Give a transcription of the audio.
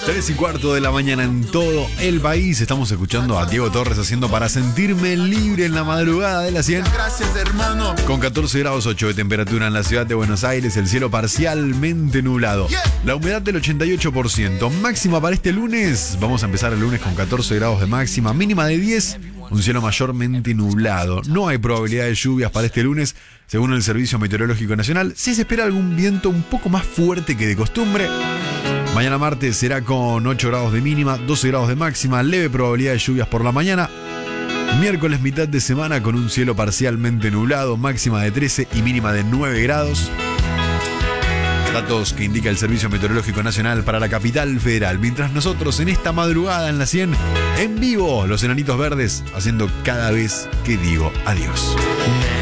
3:15 de la mañana en todo el país. Estamos escuchando a Diego Torres haciendo Para Sentirme Libre en la madrugada de la 100. Gracias, hermano. Con 14 grados 8 de temperatura en la ciudad de Buenos Aires, el cielo parcialmente nublado. La humedad del 88%. Máxima para este lunes. Vamos a empezar el lunes con 14 grados de máxima, mínima de 10. Un cielo mayormente nublado. No hay probabilidad de lluvias para este lunes, según el Servicio Meteorológico Nacional. Sí se espera algún viento un poco más fuerte que de costumbre. Mañana martes será con 8 grados de mínima, 12 grados de máxima, leve probabilidad de lluvias por la mañana. Miércoles mitad de semana con un cielo parcialmente nublado, máxima de 13 y mínima de 9 grados. Datos que indica el Servicio Meteorológico Nacional para la capital federal. Mientras nosotros en esta madrugada en la 100, en vivo, los Enanitos Verdes haciendo Cada Vez que Digo Adiós.